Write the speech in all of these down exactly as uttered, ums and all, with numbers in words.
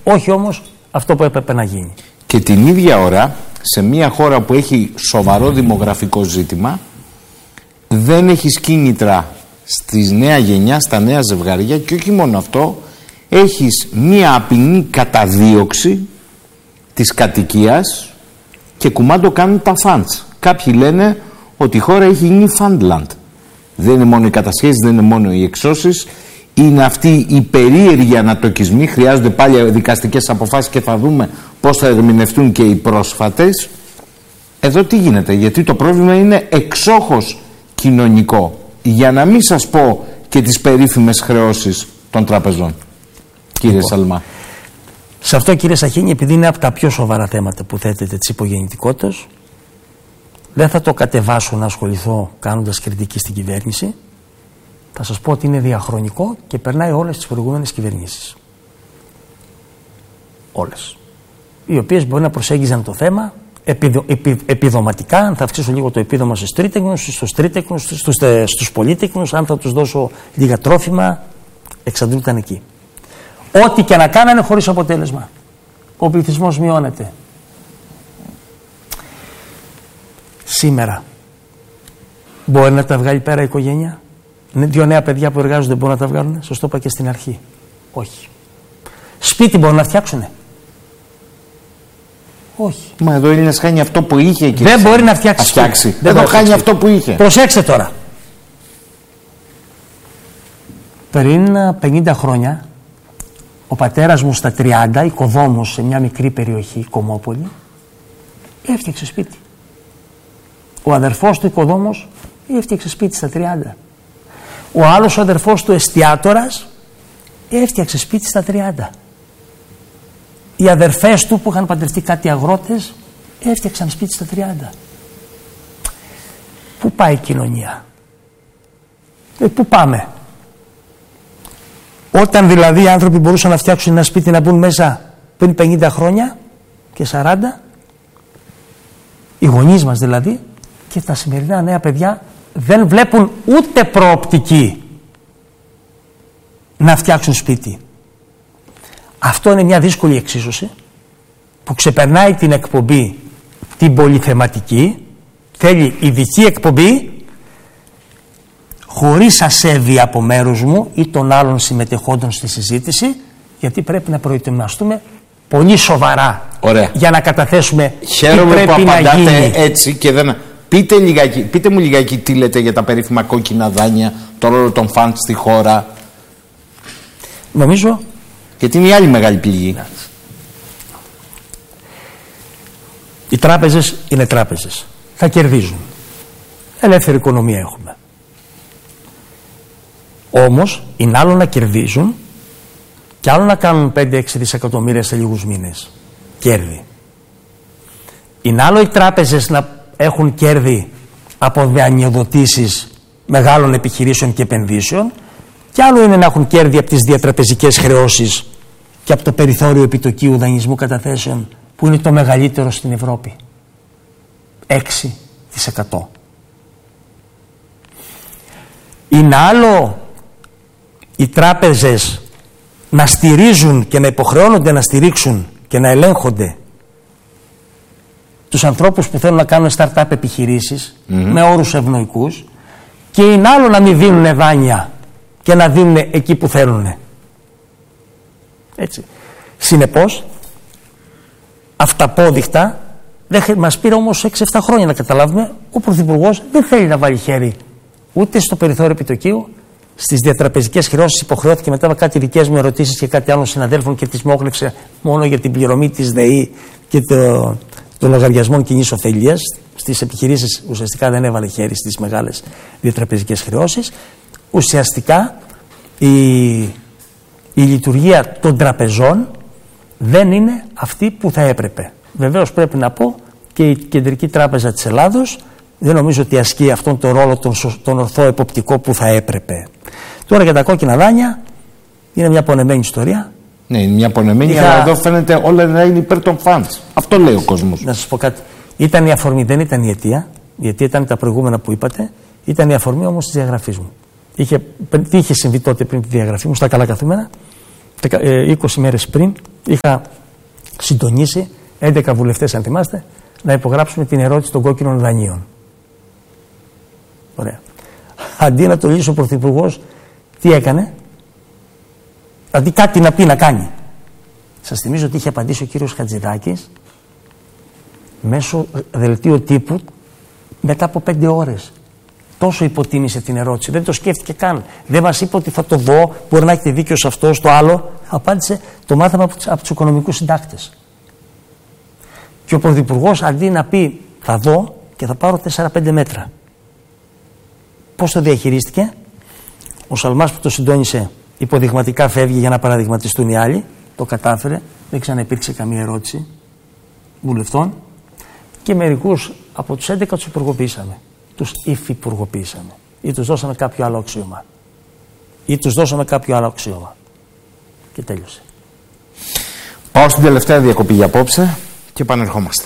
Όχι όμως αυτό που έπρεπε να γίνει. Και την ίδια ώρα, σε μια χώρα που έχει σοβαρό δημογραφικό ζήτημα, δεν έχεις κίνητρα στις νέα γενιά, στα νέα ζευγαριά, και όχι μόνο αυτό, έχεις μια απεινή καταδίωξη της κατοικίας και κουμάντο κάνουν τα φαντς. Κάποιοι λένε ότι η χώρα έχει γίνει φαντλαντ. Δεν είναι μόνο οι κατασχέσεις, δεν είναι μόνο οι εξώσεις, είναι αυτοί οι περίεργοι ανατοκισμοί. Χρειάζονται πάλι δικαστικές αποφάσεις και θα δούμε πώς θα ερμηνευτούν και οι πρόσφατες. Εδώ τι γίνεται? Γιατί το πρόβλημα είναι εξόχως κοινωνικό, για να μην σας πω και τις περίφημες χρεώσεις των τραπεζών. Κύριε λοιπόν, Σαλμά. Σε αυτό, κύριε Σαχίνη, επειδή είναι από τα πιο σοβαρά θέματα που θέτεται της υπογεννητικότητας, δεν θα το κατεβάσω να ασχοληθώ κάνοντας κριτική στην κυβέρνηση. Θα σας πω ότι είναι διαχρονικό και περνάει όλες τις προηγούμενες κυβερνήσεις. Όλες. Οι οποίες μπορεί να προσέγγιζαν το θέμα επιδο, επι, επιδοματικά, αν θα αυξήσω λίγο το επίδομα στους τρίτεκνους, στους τρίτεκνους, στους, στους, στους πολίτεκνους, αν θα τους δώσω λίγα τρόφιμα, εξαντλούνταν εκεί. Ό,τι και να κάνανε χωρίς αποτέλεσμα. Ο πληθυσμός μειώνεται. Σήμερα μπορεί να τα βγάλει πέρα η οικογένεια? Δύο νέα παιδιά που εργάζονται μπορούν να τα βγάλουν? Σας το είπα και στην αρχή. Όχι. Σπίτι μπορούν να φτιάξουνε? Όχι. Μα εδώ ο Έλληνας χάνει αυτό που είχε και δεν μπορεί να φτιάξει. φτιάξει. Δεν εδώ χάνει αυτό που είχε. Προσέξτε τώρα. Πριν πενήντα χρόνια ο πατέρας μου στα τριάντα, οικοδόμος σε μια μικρή περιοχή, Κομμόπολη, έφτιαξε σπίτι. Ο αδερφός του οικοδόμος έφτιαξε σπίτι στα τριάντα. Ο άλλος ο αδερφός του εστιάτορας έφτιαξε σπίτι στα τριάντα. Οι αδερφές του που είχαν παντρευτεί κάτι αγρότες έφτιαξαν σπίτι στα τριάντα. Πού πάει η κοινωνία? Ε, πού πάμε? Όταν δηλαδή οι άνθρωποι μπορούσαν να φτιάξουν ένα σπίτι να μπουν μέσα πριν πενήντα χρόνια και σαράντα, οι γονείς μας δηλαδή, και τα σημερινά νέα παιδιά δεν βλέπουν ούτε προοπτική να φτιάξουν σπίτι. Αυτό είναι μια δύσκολη εξίσωση που ξεπερνάει την εκπομπή την πολυθεματική, θέλει ειδική εκπομπή χωρίς ασέβεια από μέρους μου ή των άλλων συμμετεχόντων στη συζήτηση, γιατί πρέπει να προετοιμαστούμε πολύ σοβαρά. Ωραία. Για να καταθέσουμε Χαίρομαι τι πρέπει που να απαντάτε γίνει. Έτσι και δεν... Πείτε, λιγάκι, πείτε μου λιγάκι τι λέτε για τα περίφημα κόκκινα δάνεια, το ρόλο των φαντ στη χώρα. Νομίζω... Γιατί είναι η άλλη μεγάλη πληγή. Οι τράπεζες είναι τράπεζες. Θα κερδίζουν. Ελεύθερη οικονομία έχουμε. Όμως είναι άλλο να κερδίζουν και άλλο να κάνουν πέντε έξι δισεκατομμύρια σε λίγους μήνες. Κέρδη. Είναι άλλο οι τράπεζες να έχουν κέρδη από δανειοδοτήσεις μεγάλων επιχειρήσεων και επενδύσεων, και άλλο είναι να έχουν κέρδη από τις διατραπεζικές χρεώσεις και από το περιθώριο επιτοκίου δανεισμού καταθέσεων που είναι το μεγαλύτερο στην Ευρώπη. έξι τοις εκατό. Είναι άλλο οι τράπεζες να στηρίζουν και να υποχρεώνονται να στηρίξουν και να ελέγχονται τους ανθρώπους που θέλουν να κάνουν start-up επιχειρήσεις mm-hmm. με όρους ευνοϊκούς, και είναι άλλο να μην δίνουν δάνεια και να δίνουν εκεί που θέλουν. Έτσι. Συνεπώς, αυταπόδειχτα, δεν, μας πήρε όμως έξι εφτά χρόνια να καταλάβουμε, ο Πρωθυπουργός δεν θέλει να βάλει χέρι ούτε στο περιθώριο επιτοκίου, στις διατραπεζικές χρεώσεις. Υποχρεώθηκε μετά με κάτι δικές μου ερωτήσεις και κάτι άλλων συναδέλφων και τις μόχλευσε μόνο για την πληρωμή της ΔΕΗ και το, των λογαριασμών κοινής ωφελίας. Στις επιχειρήσεις ουσιαστικά δεν έβαλε χέρι στις μεγάλες διατραπεζικές χρεώσεις. Ουσιαστικά η, η λειτουργία των τραπεζών δεν είναι αυτή που θα έπρεπε. Βεβαίως πρέπει να πω και η Κεντρική Τράπεζα της Ελλάδος δεν νομίζω ότι ασκεί αυτόν τον ρόλο τον, τον ορθό εποπτικό που θα έπρεπε. Τώρα για τα κόκκινα δάνεια είναι μια πονεμένη ιστορία. Ναι, είναι μια πονεμένη, Είχα... αλλά εδώ φαίνεται όλα να είναι υπέρ των funds. Αυτό λέει ο κόσμος. Να σας πω κάτι. Ήταν η αφορμή, δεν ήταν η αιτία. Η αιτία ήταν τα προηγούμενα που είπατε. Ήταν η αφορμή όμως της διαγραφής μου. Είχε, τι είχε συμβεί τότε πριν τη διαγραφή μου, στα καλά καθούμενα, είκοσι μέρες πριν, είχα συντονίσει έντεκα βουλευτές, αν θυμάστε, να υπογράψουμε την ερώτηση των κόκκινων δανείων. Ωραία. Αντί να το λύσει ο Πρωθυπουργός, τι έκανε? Δηλαδή κάτι να πει να κάνει. Σας θυμίζω ότι είχε απαντήσει ο κύριος Χατζηδάκης μέσω δελτίου τύπου μετά από πέντε ώρες. Τόσο υποτίμησε την ερώτηση. Δεν το σκέφτηκε καν. Δεν μας είπε ότι θα το δω, μπορεί να έχετε δίκιο σε αυτό, στο άλλο. Απάντησε, το μάθαμε από τους οικονομικούς συντάκτες. Και ο Πρωθυπουργός αντί να πει θα δω και θα πάρω τέσσερα πέντε μέτρα. Πώς το διαχειρίστηκε? Ο Σαλμάς που το συντόνισε υποδειγματικά φεύγει για να παραδειγματιστούν οι άλλοι. Το κατάφερε. Δεν ξαναυπήρξε καμία ερώτηση βουλευτών. Και μερικούς από τους έντεκα τους υπουργοποιήσαμε. Τους υφυπουργοποιήσαμε. Ή τους δώσαμε κάποιο άλλο αξίωμα. Ή τους δώσαμε κάποιο άλλο αξίωμα. Και τέλειωσε. Πάω στην τελευταία διακοπή για απόψε και επανερχόμαστε.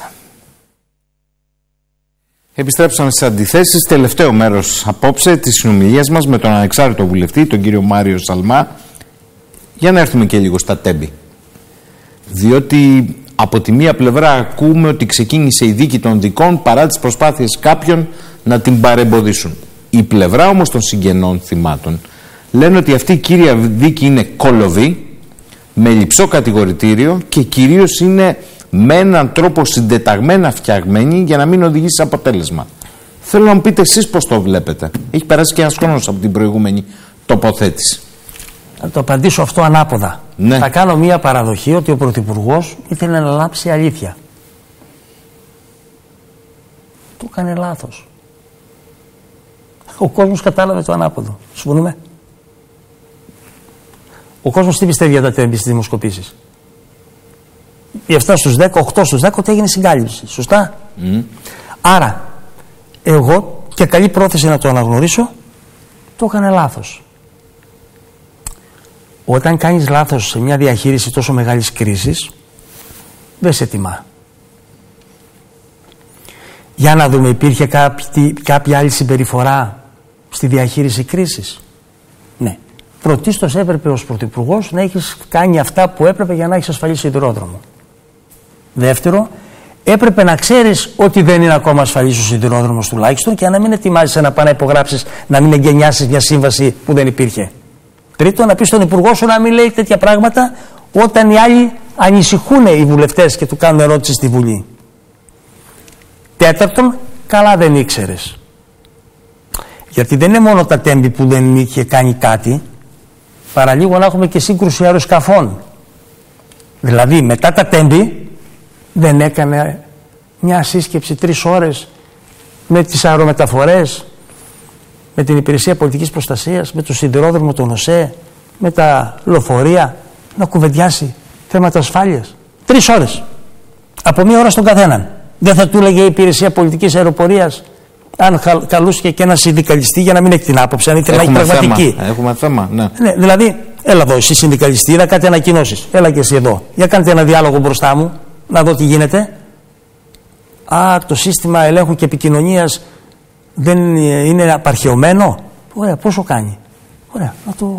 Επιστρέψαμε στις αντιθέσεις. Τελευταίο μέρος απόψε της συνομιλίας μας με τον ανεξάρτητο βουλευτή, τον κύριο Μάριο Σαλμά, για να έρθουμε και λίγο στα τέμπη. Διότι από τη μία πλευρά ακούμε ότι ξεκίνησε η δίκη των δικών παρά τις προσπάθειες κάποιων να την παρεμποδίσουν. Η πλευρά όμως των συγγενών θυμάτων λένε ότι αυτή η κύρια δίκη είναι κολοβή, με λειψό κατηγορητήριο και κυρίως είναι με έναν τρόπο συντεταγμένα φτιαγμένη για να μην οδηγήσει σε αποτέλεσμα. Θέλω να μου πείτε εσείς πώς το βλέπετε. Έχει περάσει και ένας χρόνος από την προηγούμενη τοποθέτηση. Θα το απαντήσω αυτό ανάποδα. Ναι. Θα κάνω μία παραδοχή ότι ο Πρωθυπουργός ήθελε να λάψει αλήθεια. Το έκανε λάθος. Ο κόσμος κατάλαβε το ανάποδο. Συμφωνούμε? Ο κόσμος τι πιστεύει για τα τέμπη στις δημοσκοπήσεις? Οι επτά στους δέκα, οκτώ στους δέκα ότι έγινε συγκάλυψη. Σωστά? Mm. Άρα, εγώ και καλή πρόθεση να το αναγνωρίσω, το έκανε λάθος. Όταν κάνεις λάθος σε μια διαχείριση τόσο μεγάλης κρίσης, δεν σε τιμά. Για να δούμε, υπήρχε κάποια, κάποια άλλη συμπεριφορά στη διαχείριση κρίσης? Ναι. Πρωτίστως έπρεπε ως Πρωθυπουργός να έχεις κάνει αυτά που έπρεπε για να έχεις ασφαλή σιδηρόδρομο. Δεύτερο, έπρεπε να ξέρεις ότι δεν είναι ακόμα ασφαλής ο σιδηρόδρομος τουλάχιστον και να μην ετοιμάζεσαι να πάει να υπογράψεις, να μην εγκαινιάσεις μια σύμβαση που δεν υπήρχε. Τρίτον, να πεις στον Υπουργό σου να μην λέει τέτοια πράγματα όταν οι άλλοι ανησυχούν οι βουλευτές και του κάνουν ερώτηση στη Βουλή. Τέταρτον, καλά δεν ήξερες. Γιατί δεν είναι μόνο τα τέμπη που δεν είχε κάνει κάτι, παραλίγο να έχουμε και σύγκρουση αεροσκαφών. Δηλαδή μετά τα τέμπη δεν έκανε μια σύσκεψη τρεις ώρες με τις αερομεταφορές, με την Υπηρεσία Πολιτικής Προστασίας, με το σιδηρόδρομο των ΟΣΕ, με τα λεωφορεία, να κουβεντιάσει θέματα ασφάλειας. Τρεις ώρες. Από μία ώρα στον καθέναν. Δεν θα του έλεγε η Υπηρεσία Πολιτικής Αεροπορίας, αν καλούσε και ένα συνδικαλιστή για να μην έχει την άποψη, αν ήθελε να έχει πραγματική. Θέμα. Έχουμε θέμα, ναι. ναι. Δηλαδή, έλα εδώ, εσύ συνδικαλιστή, είδα κάτι ανακοινώσεις. Έλα και εσύ εδώ. Για κάντε ένα διάλογο μπροστά μου, να δω τι γίνεται. Α, το σύστημα ελέγχου και επικοινωνίας δεν είναι απαρχαιωμένο. Ωραία, πόσο κάνει? Ωραία, να το,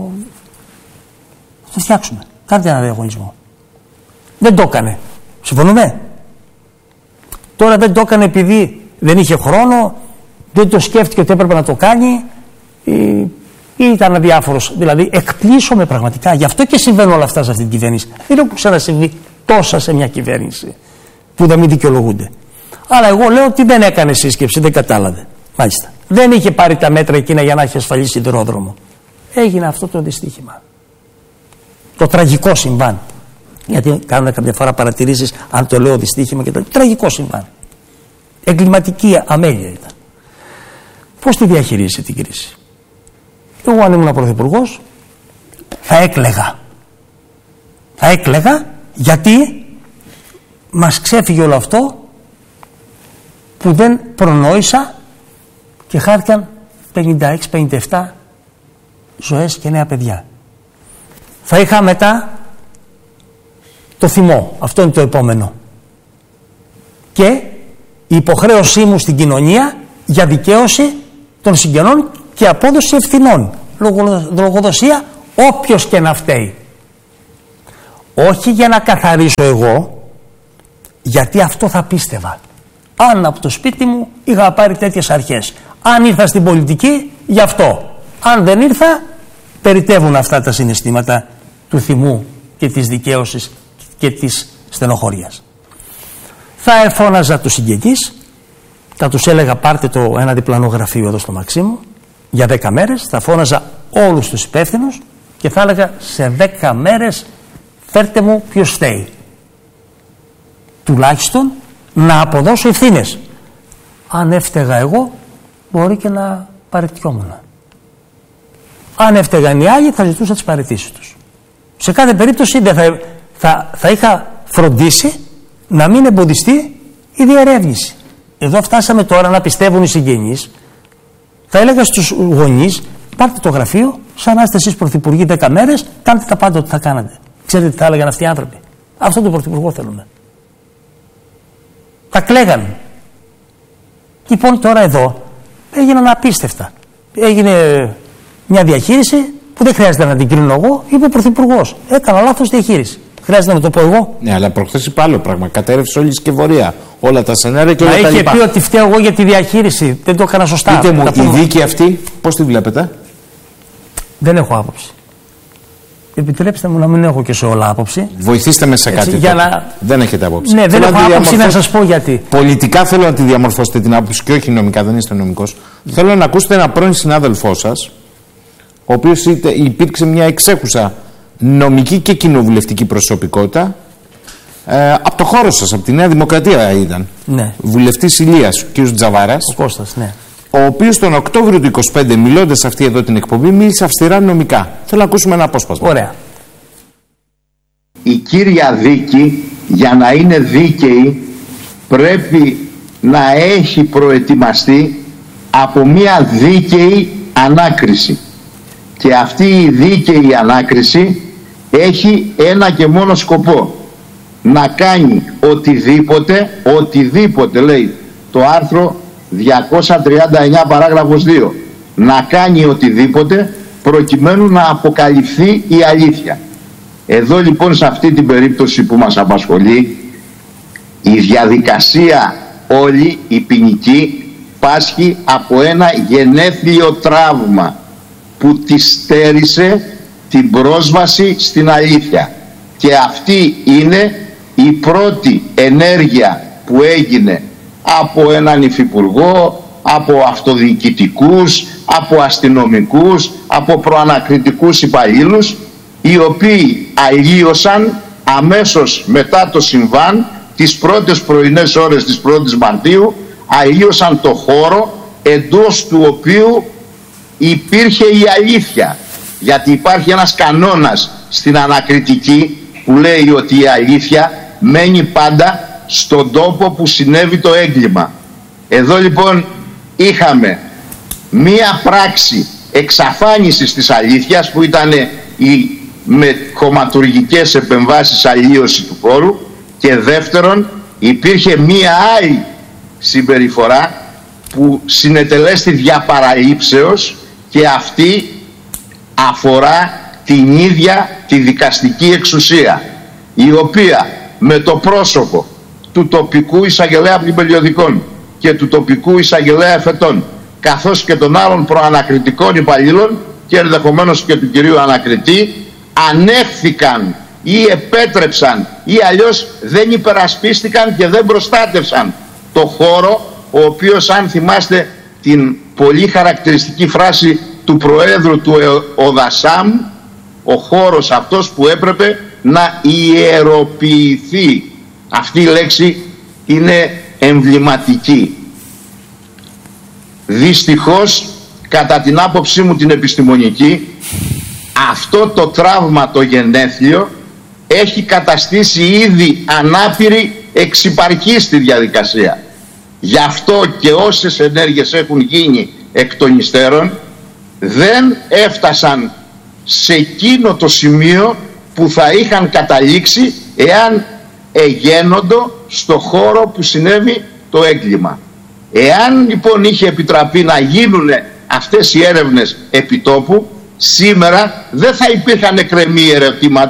να το φτιάξουμε. Κάντε ένα διαγωνισμό. Δεν το έκανε. Συμφωνούμε? Τώρα δεν το έκανε επειδή δεν είχε χρόνο, δεν το σκέφτηκε ότι έπρεπε να το κάνει ή, ή ήταν αδιάφορος. Δηλαδή εκπλήσωμαι πραγματικά. Γι' αυτό και συμβαίνουν όλα αυτά σε αυτή την κυβέρνηση. Δεν έχουν ξανασυμβεί τόσα σε μια κυβέρνηση που δεν μην δικαιολογούνται. Αλλά εγώ λέω ότι δεν έκανε σύσκεψη, δεν κατάλαβε. Μάλιστα. Δεν είχε πάρει τα μέτρα εκείνα για να έχει ασφαλή σιδηρόδρομο. Έγινε αυτό το δυστύχημα. Το τραγικό συμβάν. Γιατί κάνουν κάποια φορά παρατηρήσεις αν το λέω δυστύχημα και το τραγικό συμβάν. Εγκληματική αμέλεια ήταν. Πώς τη διαχειρίζει την κρίση? Εγώ αν ήμουν πρωθυπουργός θα έκλαιγα. Θα έκλαιγα γιατί μας ξέφυγε όλο αυτό που δεν προνόησα και χάθηκαν πενήντα έξι πενήντα επτά ζωές και νέα παιδιά. Θα είχα μετά το θυμό. Αυτό είναι το επόμενο. Και η υποχρέωσή μου στην κοινωνία για δικαίωση των συγγενών και απόδοση ευθυνών. Λογοδοσία όποιος και να φταίει. Όχι για να καθαρίσω εγώ, γιατί αυτό θα πίστευα. Αν από το σπίτι μου είχα πάρει τέτοιες αρχές. Αν ήρθα στην πολιτική, γι' αυτό. Αν δεν ήρθα, περιτεύουν αυτά τα συναισθήματα του θυμού και της δικαίωσης και της στενοχώριας. Θα εφώναζα τους συγγενείς, θα τους έλεγα πάρτε το ένα διπλανό γραφείο εδώ στο Μαξίμου για δέκα μέρες, θα φώναζα όλους τους υπεύθυνους και θα έλεγα σε δέκα μέρες φέρτε μου ποιος φταίει. Τουλάχιστον να αποδώσω ευθύνες. Αν έφταιγα εγώ, μπορεί και να παραιτιόμουν. Αν έφταιγαν οι άλλοι, θα ζητούσα τις παραιτήσεις τους. Σε κάθε περίπτωση δεν θα, θα, θα είχα φροντίσει να μην εμποδιστεί η διερεύνηση. Εδώ φτάσαμε τώρα να πιστεύουν οι συγγενείς. Θα έλεγα στους γονείς, πάρτε το γραφείο, σαν να είστε εσείς πρωθυπουργοί δέκα μέρες, κάντε τα πάντα ό,τι θα κάνατε. Ξέρετε τι θα έλεγαν αυτοί οι άνθρωποι? Αυτό το πρωθυπουργό θέλουμε. Τα κλαίγαν. Λοιπόν, τώρα εδώ έγιναν απίστευτα. Έγινε μια διαχείριση που δεν χρειάζεται να την κρίνω εγώ, είπε ο πρωθυπουργός. Έκανα λάθος διαχείριση. Χρειάζεται να το πω εγώ? Ναι, αλλά προχθές είπα άλλο πράγμα. Κατέρευσε όλη η σκευωρία. Όλα τα σενάρια και όλα μα τα λοιπά. Είχε πει ότι φταίω εγώ για τη διαχείριση. Δεν το έκανα σωστά. Πείτε μου, η δίκη αυτή, πώς τη βλέπετε? Δεν έχω άποψη. Επιτρέψτε μου να μην έχω και σε όλα άποψη. Βοηθήστε με σε κάτι. Για να... Δεν έχετε άποψη. Ναι, δεν θέλω έχω να άποψη να σας πω γιατί. Πολιτικά θέλω να τη διαμορφώσετε την άποψη και όχι νομικά, δεν είστε νομικός. Mm. Θέλω να ακούσετε ένα πρώην συνάδελφό σας, ο οποίος υπήρξε μια εξέχουσα νομική και κοινοβουλευτική προσωπικότητα ε, από το χώρο σας, από τη Νέα Δημοκρατία ήταν. Ναι. Βουλευτής Ηλίας, ο κ. Τζαβάρας. Ο Κώστας, ναι. Ο οποίος τον Οκτώβριο του είκοσι πέντε, μιλώντας αυτή εδώ την εκπομπή, μίλησε αυστηρά νομικά. Θέλω να ακούσουμε ένα απόσπασμα. Ωραία. Η κύρια δίκη, για να είναι δίκαιη, πρέπει να έχει προετοιμαστεί από μια δίκαιη ανάκριση. Και αυτή η δίκαιη ανάκριση έχει ένα και μόνο σκοπό. Να κάνει οτιδήποτε, οτιδήποτε λέει το άρθρο διακόσια τριάντα εννιά παράγραφος δύο, να κάνει οτιδήποτε προκειμένου να αποκαλυφθεί η αλήθεια. Εδώ λοιπόν σε αυτή την περίπτωση που μας απασχολεί, η διαδικασία όλη η ποινική πάσχει από ένα γενέθλιο τραύμα που τη στέρισε την πρόσβαση στην αλήθεια. Και αυτή είναι η πρώτη ενέργεια που έγινε από έναν υφυπουργό, από αυτοδιοικητικούς, από αστυνομικούς, από προανακριτικούς υπαλλήλους, οι οποίοι αλλίωσαν αμέσως μετά το συμβάν, τις πρώτες πρωινές ώρες της πρώτης Μαρτίου, αλλίωσαν το χώρο εντός του οποίου υπήρχε η αλήθεια. Γιατί υπάρχει ένας κανόνας στην ανακριτική που λέει ότι η αλήθεια μένει πάντα στον τόπο που συνέβη το έγκλημα. Εδώ λοιπόν είχαμε μία πράξη εξαφάνισης της αλήθειας που ήταν η με κομματουργικές επεμβάσεις αλλίωση του χώρου, και δεύτερον υπήρχε μία άλλη συμπεριφορά που συνετελέστη δια παραλήψεως, και αυτή αφορά την ίδια τη δικαστική εξουσία, η οποία με το πρόσωπο του τοπικού εισαγγελέα πλημελιωδικών και του τοπικού εισαγγελέα εφετών, καθώς και των άλλων προανακριτικών υπαλλήλων και ενδεχομένως και του κυρίου ανακριτή, ανέχθηκαν ή επέτρεψαν ή αλλιώς δεν υπερασπίστηκαν και δεν προστάτευσαν το χώρο, ο οποίος, αν θυμάστε την πολύ χαρακτηριστική φράση του Προέδρου του ΟΔΑΣΑΜ, ο χώρος αυτός που έπρεπε να ιεροποιηθεί. Αυτή η λέξη είναι εμβληματική. Δυστυχώς, κατά την άποψή μου την επιστημονική, αυτό το τραύμα το γενέθλιο έχει καταστήσει ήδη ανάπηρη εξυπαρχή στη διαδικασία. Γι' αυτό και όσες ενέργειες έχουν γίνει εκ των υστέρων δεν έφτασαν σε εκείνο το σημείο που θα είχαν καταλήξει εάν εγένοντο στο χώρο που συνέβη το έγκλημα. Εάν λοιπόν είχε επιτραπεί να γίνουν αυτές οι έρευνες επιτόπου, σήμερα δεν θα υπήρχαν εκκρεμή ερωτήματα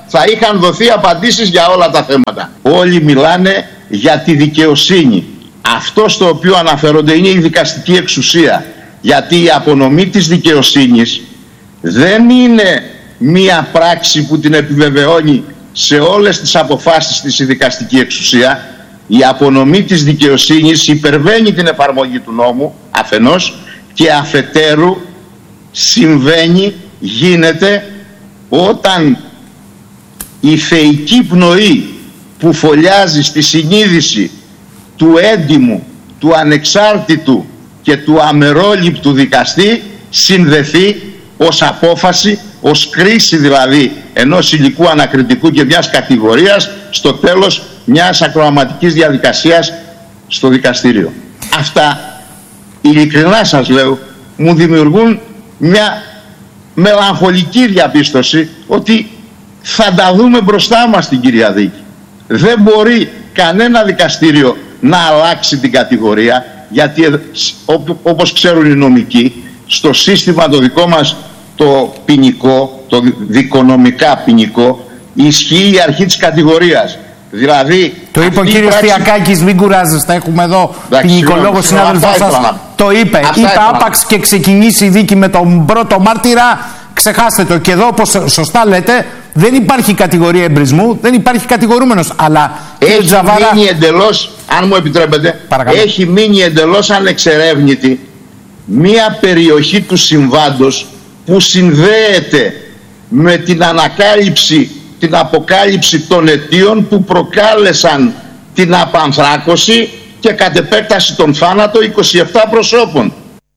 θα είχαν δοθεί απαντήσεις για όλα τα θέματα. Όλοι μιλάνε για τη δικαιοσύνη. Αυτό στο οποίο αναφέρονται είναι η δικαστική εξουσία. Γιατί η απονομή της δικαιοσύνης δεν είναι μία πράξη που την επιβεβαιώνει σε όλες τις αποφάσεις της η δικαστική εξουσία. Η απονομή της δικαιοσύνης υπερβαίνει την εφαρμογή του νόμου αφενός, και αφετέρου συμβαίνει, γίνεται όταν η θεϊκή πνοή που φωλιάζει στη συνείδηση του έντιμου, του ανεξάρτητου και του αμερόληπτου δικαστή συνδεθεί ως απόφαση, ως κρίση δηλαδή ενός υλικού ανακριτικού και μιας κατηγορίας στο τέλος μιας ακροαματικής διαδικασίας στο δικαστήριο. Αυτά, ειλικρινά σας λέω, μου δημιουργούν μια μελαγχολική διαπίστωση ότι θα τα δούμε μπροστά μας στην κυρία δίκη. Δεν μπορεί κανένα δικαστήριο να αλλάξει την κατηγορία, γιατί όπως ξέρουν οι νομικοί, στο σύστημα το δικό μας το ποινικό, το δικονομικά ποινικό, ισχύει η αρχή της κατηγορίας. Δηλαδή, το είπε ο κύριος πράξη... Τιακάκης, μην κουράζεστε, έχουμε εδώ ποινικολόγο συνάδελφό σας. Το είπε, αυτά είπε άπαξ και ξεκινήσει η δίκη με τον πρώτο μάρτυρα, ξεχάστε το. Και εδώ, όπως σωστά λέτε, δεν υπάρχει κατηγορία εμπρισμού, δεν υπάρχει κατηγορούμενος. Αλλά έχει Τζαβάρα... μείνει εντελώς, αν μου επιτρέπετε, παρακαλώ, έχει μείνει εντελώς ανεξερεύνητη μία περιοχή του συμβάντος που συνδέεται με την ανακάλυψη, την αποκάλυψη των αιτίων που προκάλεσαν την απανθράκωση και κατ' επέκταση τον θάνατο είκοσι επτά προσώπων.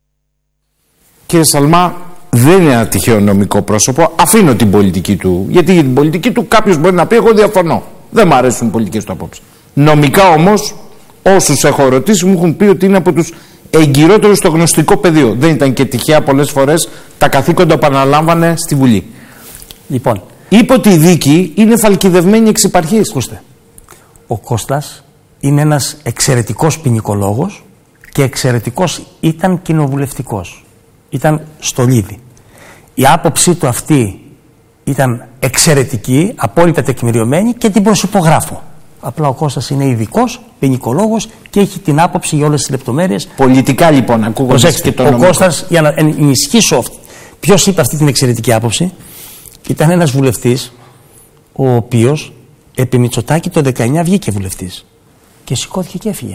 Κύριε Σαλμά, δεν είναι ένα τυχαίο νομικό πρόσωπο. Αφήνω την πολιτική του, γιατί για την πολιτική του κάποιος μπορεί να πει εγώ διαφωνώ. Δεν μου αρέσουν οι πολιτικές του απόψεις. Νομικά όμως, όσους έχω ρωτήσει μου έχουν πει ότι είναι από τους εγκυρότερους στο γνωστικό πεδίο. Δεν ήταν και τυχαία πολλές φορές τα καθήκοντα που αναλάμβανε στη Βουλή. Λοιπόν, είπε ότι η δίκη είναι φαλκιδευμένη εξ υπαρχής. Ακούστε, ο Κώστας είναι ένας εξαιρετικός ποινικολόγος και εξαιρετικός ήταν κοινοβουλευτικός. Ήταν στολίδι. Η άποψή του αυτή ήταν εξαιρετική, απόλυτα τεκμηριωμένη και την προσυπογράφω. Απλά ο Κώστας είναι ειδικός ποινικολόγος και έχει την άποψη για όλες τις λεπτομέρειες. Πολιτικά λοιπόν, ακούγοντας και το νομικό. Ο Κώστας, για να ενισχύσω, ποιος είπε αυτή την εξαιρετική άποψη, ήταν ένας βουλευτής ο οποίος επί Μητσοτάκη το δεκαεννιά βγήκε βουλευτής και σηκώθηκε και έφυγε.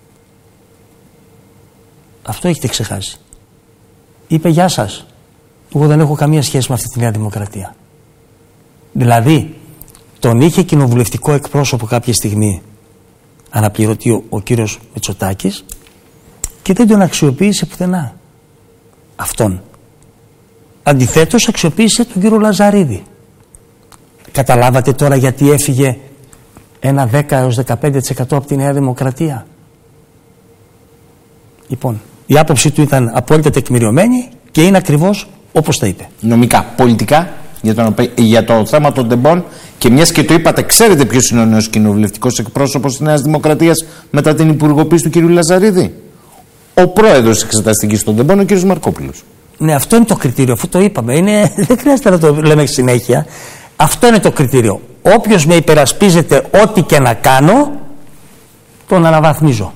Αυτό έχετε ξεχάσει. Είπε γεια σας, εγώ δεν έχω καμία σχέση με αυτή τη Νέα Δημοκρατία. Δηλαδή τον είχε κοινοβουλευτικό εκπρόσωπο κάποια στιγμή αναπληρωτή ο, ο κύριος Μητσοτάκης και δεν τον αξιοποίησε πουθενά αυτόν. Αντιθέτως αξιοποίησε τον κύριο Λαζαρίδη. Καταλάβατε τώρα γιατί έφυγε ένα δέκα έως δεκαπέντε τοις εκατό από τη Νέα Δημοκρατία. Λοιπόν, η άποψη του ήταν απόλυτα τεκμηριωμένη και είναι ακριβώς όπως τα είπε. Νομικά, πολιτικά, για το, για το θέμα των τεμπών, και μιας και το είπατε, ξέρετε ποιος είναι ο νέος κοινοβουλευτικός εκπρόσωπος της Νέας Δημοκρατίας μετά την υπουργοποίηση του κ. Λαζαρίδη? Ο πρόεδρος της Εξεταστικής των Τεμπών, ο κ. Μαρκόπουλος. Ναι, αυτό είναι το κριτήριο, αφού το είπαμε. Είναι, δεν χρειάζεται να το λέμε συνέχεια. Αυτό είναι το κριτήριο. Όποιος με υπερασπίζεται ό,τι και να κάνω, τον αναβαθμίζω.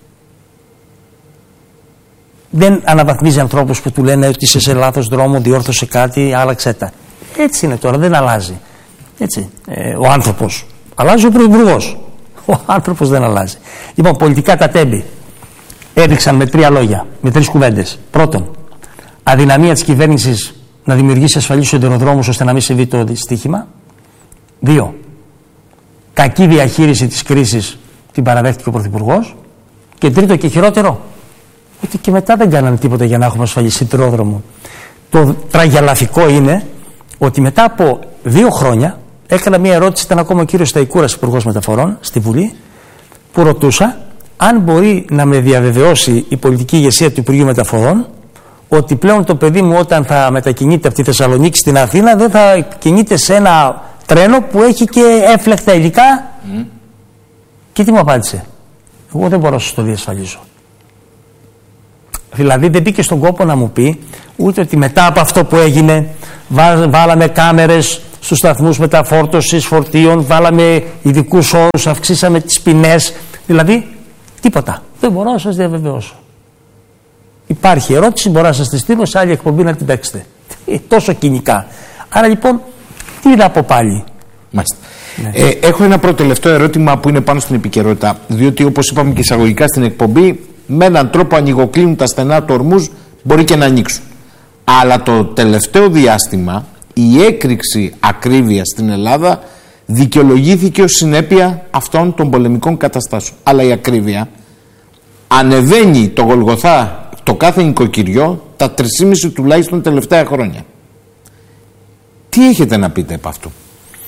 Δεν αναβαθμίζει ανθρώπους που του λένε ότι είσαι σε λάθος δρόμο, διόρθωσε κάτι, άλλαξε τα. Έτσι είναι τώρα, δεν αλλάζει. Έτσι. Ε, ο άνθρωπος. Αλλάζει ο πρωθυπουργός. Ο άνθρωπος δεν αλλάζει. Λοιπόν, πολιτικά τα τέμπη έδειξαν με τρία λόγια, με τρεις κουβέντες. Πρώτον, αδυναμία της κυβέρνησης να δημιουργήσει ασφαλείς σιδηροδρόμους ώστε να μην συμβεί το δυστύχημα. Δύο, κακή διαχείριση της κρίσης, την παραδέχτηκε ο πρωθυπουργός. Και τρίτο και χειρότερο, ότι και μετά δεν κάνανε τίποτα για να έχουμε ασφαλή σιδηρόδρομο. Το τραγελαφικό είναι ότι μετά από δύο χρόνια έκανα μια ερώτηση, ήταν ακόμα ο κύριος Σταϊκούρας, υπουργός μεταφορών, στη Βουλή, που ρωτούσα αν μπορεί να με διαβεβαιώσει η πολιτική ηγεσία του Υπουργείου Μεταφορών ότι πλέον το παιδί μου όταν θα μετακινείται από τη Θεσσαλονίκη στην Αθήνα δεν θα κινείται σε ένα τρένο που έχει και έφλεκτα υλικά. Mm. Και τι μου απάντησε? Εγώ δεν μπορώ να σας το διασφαλίσω. Δηλαδή δεν μπήκε στον κόπο να μου πει ούτε ότι μετά από αυτό που έγινε Βά, βάλαμε κάμερες στους σταθμούς μεταφόρτωσης φορτίων, βάλαμε ειδικούς όρους, αυξήσαμε τις ποινές. Δηλαδή, τίποτα. Δεν μπορώ να σας διαβεβαιώσω. Υπάρχει ερώτηση, μπορώ να σας τη στείλω σε άλλη εκπομπή να την παίξετε. Τόσο κοινικά. Άρα λοιπόν, τι να πω πάλι. Μάλιστα. Ναι. Ε, έχω ένα πρώτο τελευταίο ερώτημα που είναι πάνω στην επικαιρότητα. Διότι, όπως είπαμε και εισαγωγικά στην εκπομπή, με έναν τρόπο ανοιγοκλίνουν τα στενά του ορμούς, μπορεί και να ανοίξουν. Αλλά το τελευταίο διάστημα η έκρηξη ακρίβειας στην Ελλάδα δικαιολογήθηκε ως συνέπεια αυτών των πολεμικών καταστάσεων. Αλλά η ακρίβεια ανεβαίνει το Γολγοθά το κάθε νοικοκυριό τα τρεισήμισι τουλάχιστον τελευταία χρόνια. Τι έχετε να πείτε από αυτού?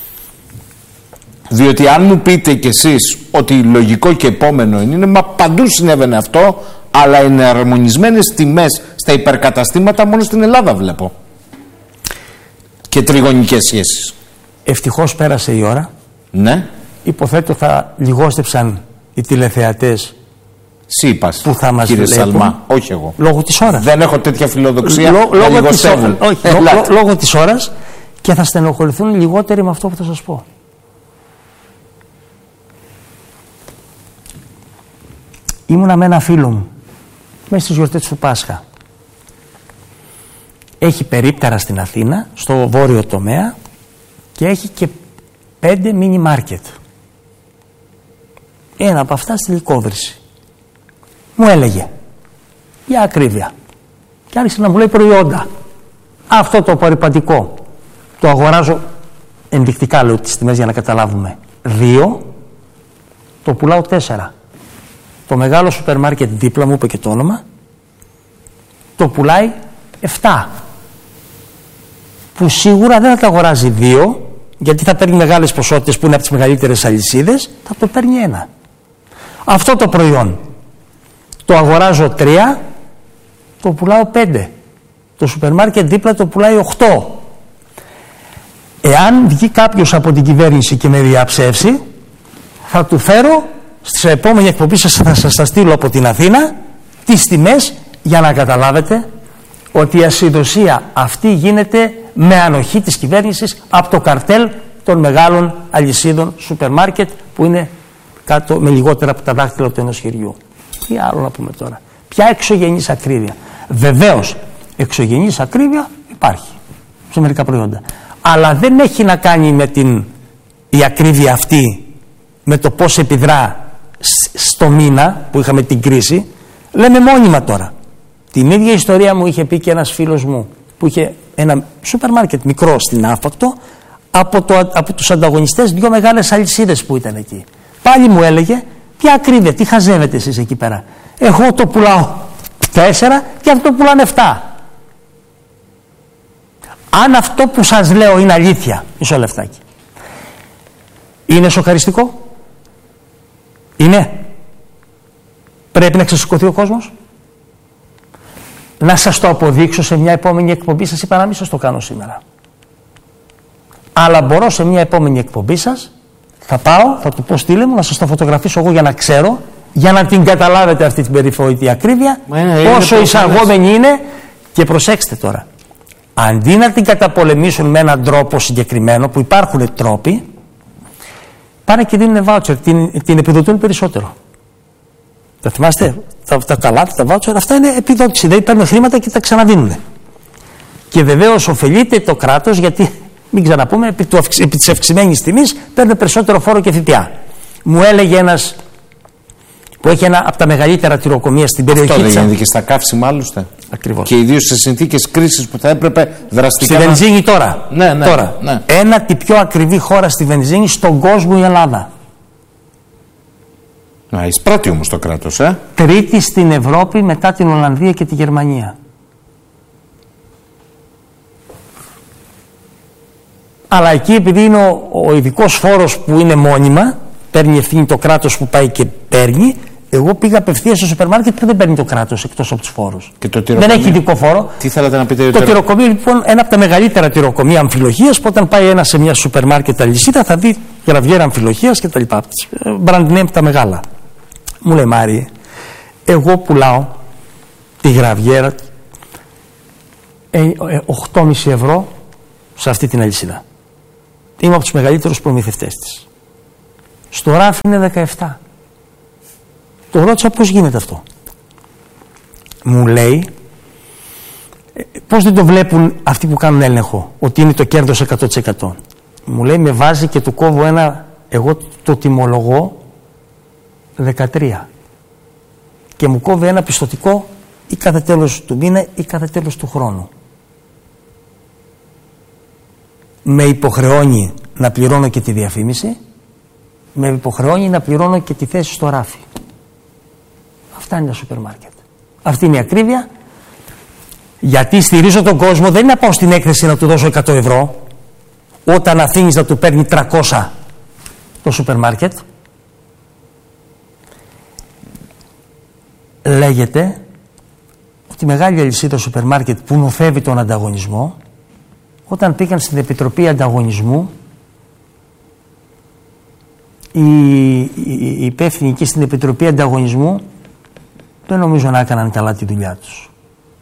Διότι αν μου πείτε κι εσείς ότι λογικό και επόμενο είναι, μα παντού συνέβαινε αυτό, αλλά εναρμονισμένες τιμές στα υπερκαταστήματα μόνο στην Ελλάδα βλέπω. Και τριγωνικές σχέσεις. Ευτυχώς πέρασε η ώρα. Ναι. Υποθέτω θα λιγόστεψαν οι τηλεθεατές Σύπας, που θα μας κύριε βλέπουν. Σαλμά, όχι εγώ. Λόγω της ώρας. Δεν έχω τέτοια φιλοδοξία. Λό, να λόγω, της ώρας, όχι, ε, λό, λόγω της ώρας, και θα στενοχωρηθούν λιγότεροι με αυτό που θα σας πω. Ήμουνα με ένα φίλο μου μέσα στις γιορτές του Πάσχα. Έχει περίπτερα στην Αθήνα, στο βόρειο τομέα, και έχει και πέντε μίνι μάρκετ. Ένα από αυτά στη Λυκόβρηση. Μου έλεγε για ακρίβεια και άρχισε να μου λέει προϊόντα. Αυτό το απορριπαντικό το αγοράζω, ενδεικτικά λέω τις τιμές για να καταλάβουμε, δύο, το πουλάω τέσσερα. Το μεγάλο σούπερ μάρκετ δίπλα μου, είπε και το όνομα, το πουλάει εφτά. Που σίγουρα δεν θα τα αγοράζει δύο, γιατί θα παίρνει μεγάλες ποσότητες που είναι από τις μεγαλύτερες αλυσίδες, θα το παίρνει ένα. Αυτό το προϊόν το αγοράζω τρία, το πουλάω πέντε. Το σούπερ μάρκετ δίπλα το πουλάει οχτώ. Εάν βγει κάποιος από την κυβέρνηση και με διαψεύσει, θα του φέρω στην επόμενη εκπομπή, σας θα σας τα στείλω από την Αθήνα τις τιμές, για να καταλάβετε ότι η ασυδοσία αυτή γίνεται με ανοχή της κυβέρνησης από το καρτέλ των μεγάλων αλυσίδων σούπερ μάρκετ που είναι κάτω με λιγότερα από τα δάχτυλα του ενός χεριού. Τι άλλο να πούμε τώρα? Ποια εξωγενής ακρίβεια? Βεβαίως εξωγενής ακρίβεια υπάρχει σε μερικά προϊόντα, αλλά δεν έχει να κάνει με την η ακρίβεια αυτή με το πώς επιδρά στο μήνα που είχαμε την κρίση. Λέμε μόνιμα τώρα. Την ίδια ιστορία μου είχε πει και ένας φίλος μου που είχε ένα σούπερ μάρκετ μικρό στην Άφακτο, από, το, από τους ανταγωνιστές δύο μεγάλες αλυσίδες που ήταν εκεί. Πάλι μου έλεγε, ποια ακρίβεια, τι χαζεύετε εσείς εκεί πέρα? Εγώ το πουλάω τέσσερα και αυτό το πουλάνε εφτά. Αν αυτό που σας λέω είναι αλήθεια, μισό λεφτάκι, είναι σοκαριστικό? Είναι? Πρέπει να ξεσηκωθεί ο κόσμος? Να σας το αποδείξω σε μια επόμενη εκπομπή. Σας είπα να μην σας το κάνω σήμερα, αλλά μπορώ σε μια επόμενη εκπομπή σας, θα πάω, θα του πω στείλε μου, να σας το φωτογραφίσω εγώ για να ξέρω, για να την καταλάβετε αυτή την περιφορητή ακρίβεια, είναι, πόσο είναι εισαγόμενη είναι. Και προσέξτε τώρα, αντί να την καταπολεμήσουν με έναν τρόπο συγκεκριμένο, που υπάρχουν τρόποι, πάνε και δίνουν βάουτσερ, την, την επιδοτούν περισσότερο. Τα θυμάστε, τα, τα καλάθια, τα βάουτσερ, αυτά είναι επιδότηση, δεν παίρνουν χρήματα και τα ξαναδίνουν. Και βεβαίως ωφελείται το κράτος, γιατί μην ξαναπούμε, επί, του, επί της αυξημένης τιμής παίρνουν περισσότερο φόρο και ΦΠΑ. Μου έλεγε ένας που έχει ένα από τα μεγαλύτερα τυροκομεία στην περιοχή. Αυτό δεν γίνεται και στα καύσιμα άλλωστε? Ακριβώς. Και ιδίως σε συνθήκες κρίσης που θα έπρεπε δραστικά. Στη βενζίνη τώρα. Ναι, ναι, τώρα. Ναι. Ένα τη πιο ακριβή χώρα στη βενζίνη στον κόσμο, η Ελλάδα. Να, εισπράττει όμως το κράτος, ε. Τρίτη στην Ευρώπη μετά την Ολλανδία και τη Γερμανία. Αλλά εκεί, επειδή είναι ο, ο ειδικός φόρος που είναι μόνιμα, παίρνει ευθύνη το κράτος που πάει και παίρνει, εγώ πήγα απευθείας στο σούπερ μάρκετ που δεν παίρνει το κράτος εκτός από τους φόρους. Και το δεν έχει ειδικό φόρο. Τι θέλατε να πείτε? Το τυροκομείο, λοιπόν, ένα από τα μεγαλύτερα τυροκομεία αμφιλοχίας, που όταν πάει ένα σε μια σούπερ μάρκετ αλυσίδα θα δει γραβιέρα αμφιλοχίας κτλ. Brand name τα μεγάλα. Μου λέει, Μάριε, εγώ πουλάω τη γραβιέρα ε, ε, οκτώ κόμμα πέντε ευρώ σε αυτή την αλυσίδα. Είμαι από τους μεγαλύτερους προμηθευτές της. Στο ράφι είναι δεκαεπτά. Το ρώτησα πώς γίνεται αυτό. Μου λέει, πώς δεν το βλέπουν αυτοί που κάνουν έλεγχο, ότι είναι το κέρδος εκατό τοις εκατό. Μου λέει, με βάζει και του κόβω ένα, εγώ το τιμολογώ δεκατρία. Και μου κόβει ένα πιστωτικό ή κάθε τέλος του μήνα ή κάθε τέλος του χρόνου. Με υποχρεώνει να πληρώνω και τη διαφήμιση, με υποχρεώνει να πληρώνω και τη θέση στο ράφι. Αυτά είναι τα σούπερ μάρκετ. Αυτή είναι η ακρίβεια. Γιατί στηρίζω τον κόσμο, δεν είναι να πάω στην έκθεση να του δώσω εκατό ευρώ, όταν αφήνεις να του παίρνει τριακόσια το σούπερ μάρκετ. Λέγεται ότι η μεγάλη αλυσίδα σούπερ μάρκετ που νοθεύει τον ανταγωνισμό, όταν πήγαν στην Επιτροπή Ανταγωνισμού, οι, οι, οι υπεύθυνοι εκεί στην Επιτροπή Ανταγωνισμού δεν νομίζω να έκαναν καλά τη δουλειά τους.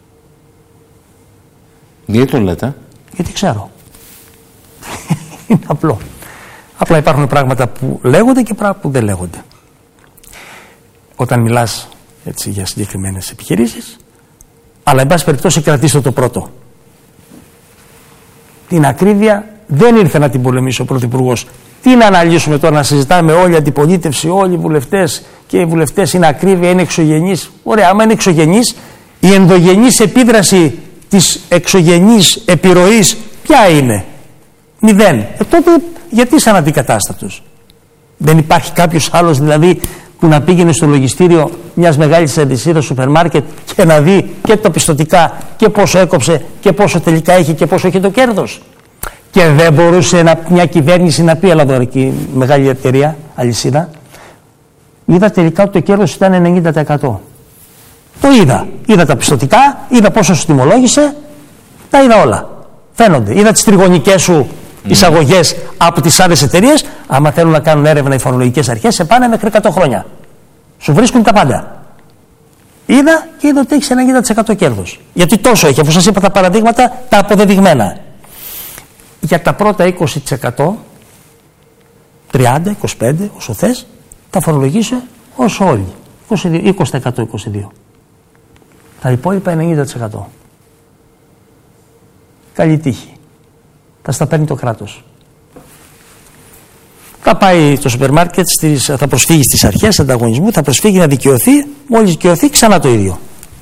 Γιατί το λέτε? Γιατί ξέρω. Είναι απλό. Απλά υπάρχουν πράγματα που λέγονται και πράγματα που δεν λέγονται. Όταν μιλάς έτσι για συγκεκριμένες επιχειρήσεις, αλλά εν πάση περιπτώσει κρατήστε το πρώτο. Την ακρίβεια δεν ήρθε να την πολεμήσει ο Πρωθυπουργός. Τι να αναλύσουμε τώρα, να συζητάμε όλη η αντιπολίτευση, όλοι οι βουλευτές και οι βουλευτές είναι ακρίβεια, είναι εξωγενείς. Ωραία, άμα είναι εξωγενείς, η ενδογενής επίδραση της εξωγενής επιρροής ποια είναι? Μηδέν. Ε, τότε γιατί είσαι αναντικατάστατος? Δεν υπάρχει κάποιος άλλος δηλαδή που να πήγαινε στο λογιστήριο μιας μεγάλης αλυσίδας σούπερ μάρκετ και να δει και τα πιστωτικά και πόσο έκοψε και πόσο τελικά έχει και πόσο έχει το κέρδος? Και δεν μπορούσε να, μια κυβέρνηση να πει, έλα εδώ εκεί μεγάλη εταιρεία, αλυσίδα, είδα τελικά ότι το κέρδος ήταν ενενήντα τοις εκατό. Το είδα. Είδα τα πιστωτικά, είδα πόσο σου τιμολόγησε, τα είδα όλα. Φαίνονται. Είδα τις τριγωνικές σου εισαγωγές mm. από τις άλλες εταιρείες. Άμα θέλουν να κάνουν έρευνα οι φορολογικές αρχές, σε πάνε μέχρι εκατό χρόνια. Σου βρίσκουν τα πάντα. Είδα και είδα ότι έχει ενενήντα τοις εκατό κέρδος. Γιατί τόσο έχει, αφού σας είπα τα παραδείγματα, τα αποδεδειγμένα. Για τα πρώτα είκοσι τοις εκατό, τριάντα, είκοσι πέντε, όσο θες, τα φορολογήσε όσο όλοι. είκοσι δύο, είκοσι τοις εκατό, είκοσι δύο. Τα υπόλοιπα ενενήντα τοις εκατό. Καλή τύχη. Θα στα παίρνει το κράτος. Θα πάει το σούπερ μάρκετ, θα προσφύγει στις αρχές ανταγωνισμού, θα προσφύγει να δικαιωθεί, μόλις δικαιωθεί ξανά το ίδιο.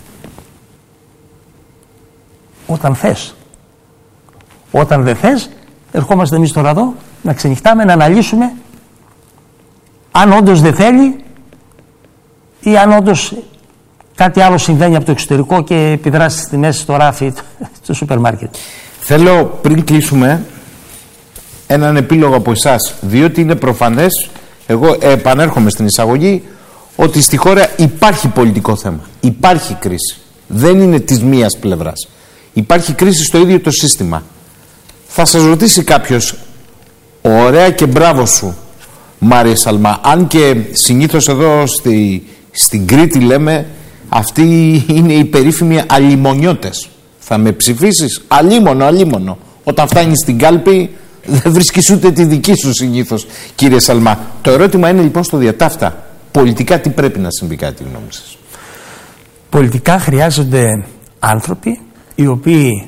Όταν θες. Όταν δεν θες, ερχόμαστε εμείς τώρα εδώ να ξενυχτάμε, να αναλύσουμε αν όντως δεν θέλει ή αν όντως κάτι άλλο συμβαίνει από το εξωτερικό και επιδράσει στις τιμές στο ράφι του σούπερ μάρκετ. Θέλω πριν κλείσουμε έναν επίλογο από εσάς, διότι είναι προφανές, εγώ επανέρχομαι στην εισαγωγή, ότι στη χώρα υπάρχει πολιτικό θέμα, υπάρχει κρίση, δεν είναι της μίας πλευράς, υπάρχει κρίση στο ίδιο το σύστημα. Θα σας ρωτήσει κάποιος, ωραία και μπράβο σου Μάρια Σαλμά, αν και συνήθως εδώ στη, στην Κρήτη λέμε αυτοί είναι οι περίφημοι αλιμονιώτες. Θα με ψηφίσεις? Αλίμονο, αλίμονο. Όταν φτάνεις στην κάλπη δεν βρίσκεις ούτε τη δική σου συνήθως, κύριε Σαλμά. Το ερώτημα είναι λοιπόν στο διατάφτα. Πολιτικά τι πρέπει να συμβεί, κάτι γνώμη σας? Πολιτικά χρειάζονται άνθρωποι οι οποίοι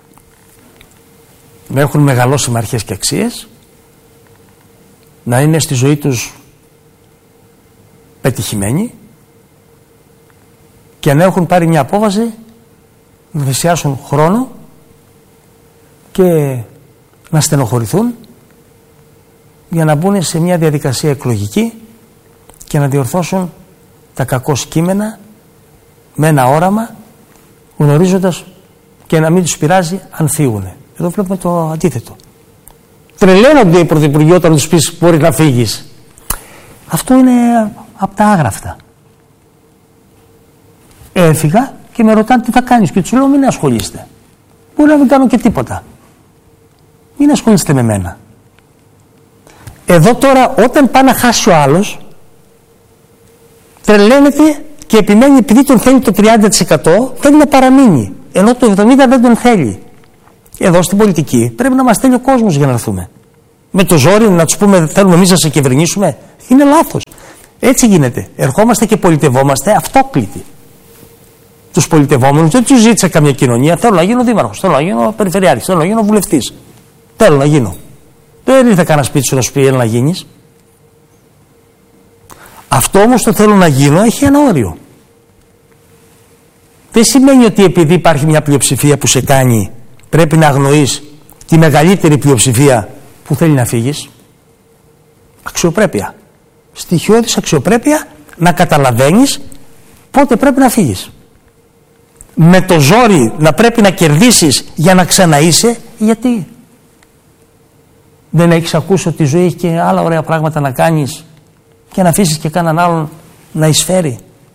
να έχουν μεγαλώσει με αρχές και αξίες, να είναι στη ζωή τους πετυχημένοι και να έχουν πάρει μια απόφαση να θυσιάσουν χρόνο και να στενοχωρηθούν για να μπουν σε μια διαδικασία εκλογική και να διορθώσουν τα κακώς κείμενα με ένα όραμα, γνωρίζοντας και να μην τους πειράζει αν φύγουν. Εδώ βλέπουμε το αντίθετο. Τρελαίνονται οι πρωθυπουργοί όταν τους πεις μπορεί να φύγεις. Αυτό είναι από τα άγραφτα. Έφυγα και με ρωτάνε τι θα κάνεις και τους λέω μην ασχολείστε. Μπορεί να μην κάνω και τίποτα. Μην ασχολείστε με μένα. Εδώ τώρα όταν πάει να χάσει ο άλλος, τρελαίνεται και επιμένει, επειδή τον θέλει το τριάντα τοις εκατό θέλει να παραμείνει, ενώ το εβδομήντα τοις εκατό δεν τον θέλει. εδώ στην πολιτική πρέπει να μας στέλνει ο κόσμος για να έρθουμε. Με το ζόρι να τους πούμε θέλουμε εμείς να σε κυβερνήσουμε. Είναι λάθος. Έτσι γίνεται. Ερχόμαστε και πολιτευόμαστε αυτόκλητοι. Τους πολιτευόμενους δεν τους ζήτησα καμία κοινωνία. Θέλω να γίνω δήμαρχος, θέλω να γίνω περιφερειάρχης, θέλω να γίνω βουλευτής. Θέλω να γίνω. Δεν ήρθε κανένα σπίτι σου να σου πει έλα να γίνεις. Αυτό όμως το θέλω να γίνω έχει ένα όριο. Δεν σημαίνει ότι επειδή υπάρχει μια πλειοψηφία που σε κάνει πρέπει να αγνοείς τη μεγαλύτερη πλειοψηφία που θέλει να φύγεις. Αξιοπρέπεια. Στοιχειώδης αξιοπρέπεια να καταλαβαίνεις πότε πρέπει να φύγεις. Με το ζόρι να πρέπει να κερδίσεις για να ξαναείσαι, γιατί δεν έχεις ακούσει ότι η ζωή έχει και άλλα ωραία πράγματα να κάνεις και να αφήσεις και κανέναν άλλον να εισφέρει.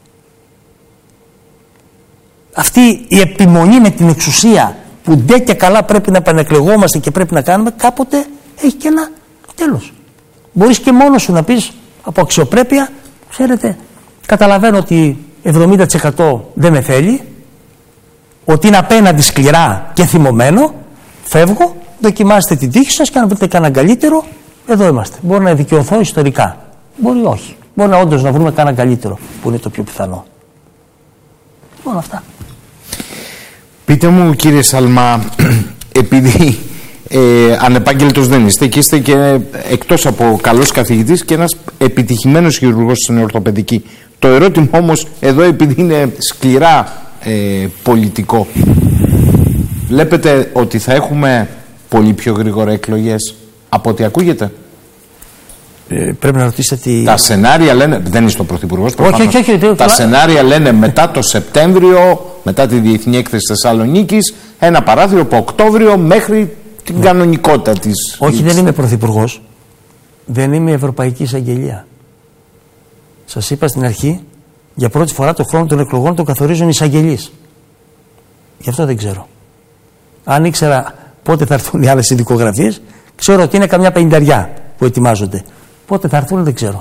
Αυτή η επιμονή με την εξουσία που ντε και καλά πρέπει να επανεκλεγόμαστε και πρέπει να κάνουμε, κάποτε έχει και ένα τέλος. Μπορείς και μόνος σου να πεις από αξιοπρέπεια, ξέρετε, καταλαβαίνω ότι εβδομήντα τοις εκατό δεν με θέλει, ότι είναι απέναντι σκληρά και θυμωμένο, φεύγω, δοκιμάστε την τύχη σας και αν βρείτε κανένα καλύτερο, εδώ είμαστε. Μπορεί να δικαιωθώ ιστορικά. Μπορεί όχι. Μπορεί να όντως να βρούμε κανένα καλύτερο, που είναι το πιο πιθανό. Μόνο αυτά. Πείτε μου κύριε Σαλμά, επειδή ε, ανεπάγγελτος δεν είστε και είστε και εκτός από καλός καθηγητής και ένας επιτυχημένος χειρουργός στην ορθοπαιδική. Το ερώτημα όμως εδώ, επειδή είναι σκληρά ε, πολιτικό, βλέπετε ότι θα έχουμε πολύ πιο γρήγορα εκλογές από ό,τι ακούγεται? Ε, πρέπει να ρωτήσετε τι... Τα σενάρια λένε, δεν είστε ο Πρωθυπουργός, όχι, όχι, όχι, όχι, τα σενάρια λένε μετά το Σεπτέμβριο, μετά τη Διεθνή Έκθεση Θεσσαλονίκης, ένα παράθυρο από Οκτώβριο μέχρι την κανονικότητα της. Όχι, δεν είμαι Πρωθυπουργός. Δεν είμαι Ευρωπαϊκή Εισαγγελία. Σας είπα στην αρχή, για πρώτη φορά το χρόνο των εκλογών το καθορίζουν οι εισαγγελείς. Γι' αυτό δεν ξέρω. Αν ήξερα πότε θα έρθουν οι άλλες ειδικογραφίες, ξέρω ότι είναι καμιά πενηνταριά που ετοιμάζονται. Πότε θα έρθουν δεν ξέρω.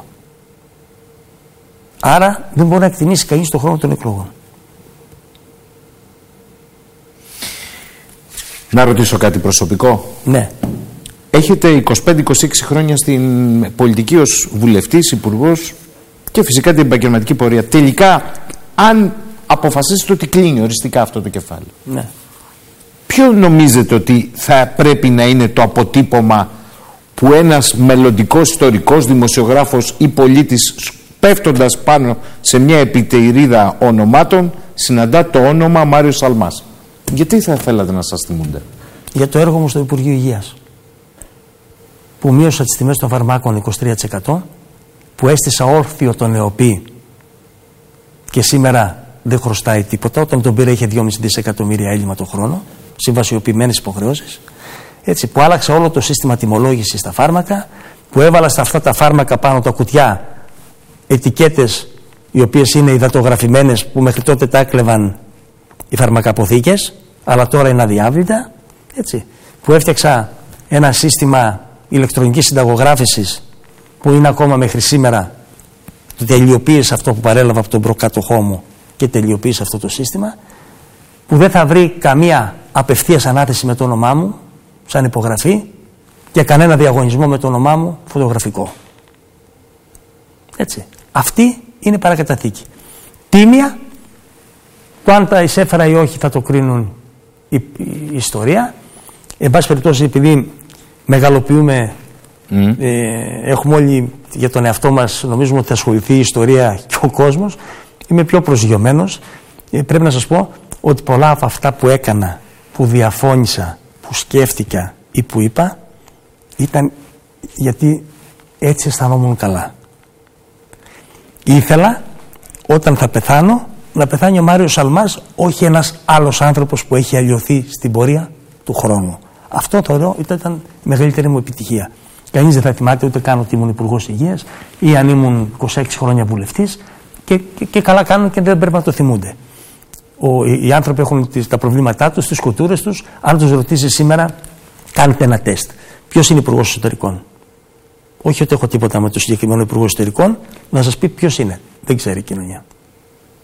Άρα δεν μπορεί να εκτιμήσει κανείς το χρόνο των εκλογών. Να ρωτήσω κάτι προσωπικό. Ναι. Έχετε είκοσι πέντε είκοσι έξι χρόνια στην πολιτική ως βουλευτής, υπουργός και φυσικά την επαγγελματική πορεία. Τελικά, αν αποφασίσετε ότι κλείνει οριστικά αυτό το κεφάλαιο, ναι, ποιο νομίζετε ότι θα πρέπει να είναι το αποτύπωμα που ένας μελλοντικός ιστορικός, δημοσιογράφος ή πολίτης, πέφτοντας πάνω σε μια επιτηρίδα ονομάτων, συναντά το όνομα Μάριος Σαλμάς? Γιατί θα θέλατε να σας θυμούνται? Για το έργο μου στο Υπουργείο Υγείας, που μείωσα τις τιμές των φαρμάκων είκοσι τρία τοις εκατό, που έστησα όρθιο τον ΕΟΠΗ και σήμερα δεν χρωστάει τίποτα. Όταν τον πήρα είχε δυόμισι δισεκατομμύρια έλλειμμα το χρόνο, συμβασιοποιημένες υποχρεώσεις. Έτσι, που άλλαξα όλο το σύστημα τιμολόγησης στα φάρμακα, που έβαλα στα αυτά τα φάρμακα πάνω τα κουτιά ετικέτες οι οποίες είναι υδατογραφημένες, που μέχρι τότε τα έκλεβαν οι φαρμακαποθήκες, αλλά τώρα είναι αδιάβλητα. Έτσι, που έφτιαξα ένα σύστημα ηλεκτρονικής συνταγογράφησης που είναι ακόμα μέχρι σήμερα, το τελειοποίησε αυτό που παρέλαβα από τον προκάτοχό μου και τελειοποίησε αυτό το σύστημα, που δεν θα βρει καμία απευθείας ανάθεση με το όνομά μου σαν υπογραφή και κανένα διαγωνισμό με το όνομά μου φωτογραφικό. Έτσι. Αυτή είναι παρακαταθήκη. Τίμια, το αν τα εισέφερα ή όχι θα το κρίνουν η, η, η ιστορία. Εν πάση περιπτώσει, επειδή μεγαλοποιούμε, mm. ε, έχουμε όλοι για τον εαυτό μας, νομίζουμε ότι θα ασχοληθεί η ιστορία και ο κόσμος, είμαι πιο προσγειωμένος. Ε, πρέπει να σας πω ότι πολλά από αυτά που έκανα, που διαφώνησα, που σκέφτηκα ή που είπα, ήταν γιατί έτσι αισθανόμουν καλά. Ήθελα όταν θα πεθάνω να πεθάνει ο Μάριος Σαλμάς, όχι ένας άλλος άνθρωπος που έχει αλλοιωθεί στην πορεία του χρόνου. Αυτό θεωρώ ήταν η μεγαλύτερη μου επιτυχία. Κανείς δεν θα θυμάται ούτε καν ότι ήμουν υπουργός υγείας ή αν ήμουν είκοσι έξι χρόνια βουλευτής, και, και, και καλά κάνουν και δεν πρέπει να το θυμούνται. Ο, οι, οι άνθρωποι έχουν τις, τα προβλήματά τους, τις κουλτούρες τους. Αν τους ρωτήσει σήμερα, κάντε ένα τεστ. Ποιος είναι υπουργός εσωτερικών? Όχι ότι έχω τίποτα με το συγκεκριμένο υπουργό εσωτερικών, να σας πει ποιος είναι. Δεν ξέρει η κοινωνία.